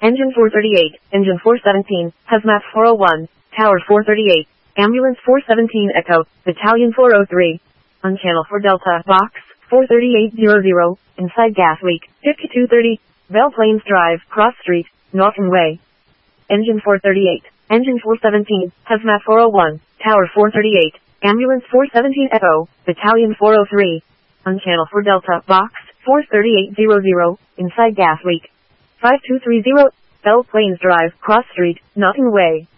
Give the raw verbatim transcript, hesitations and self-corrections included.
Engine four thirty-eight, Engine four seventeen, Hazmat four oh one, Tower four thirty-eight, Ambulance four seventeen Echo, Battalion four oh three. On Channel four Delta, Box four thirty-eight hundred, inside gas leak, fifty-two thirty, Belle Plains Drive, Cross Street, Norton Way. Engine four thirty-eight, Engine four seventeen, Hazmat four oh one, Tower four thirty-eight, Ambulance four seventeen Echo, Battalion four oh three. On Channel four Delta, Box four thirty-eight hundred, inside gas leak, five two three zero, Belle Plains Drive, Cross Street, Norton Way.